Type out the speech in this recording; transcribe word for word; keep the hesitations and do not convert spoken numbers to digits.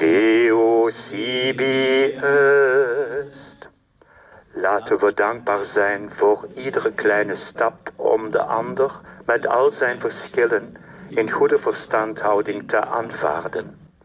Deus ibi est. Laten we dankbaar zijn voor iedere kleine stap om de ander met al zijn verschillen in goede verstandhouding te aanvaarden.